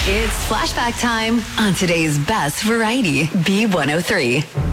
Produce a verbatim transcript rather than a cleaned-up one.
It's flashback time on today's best variety, B one oh three.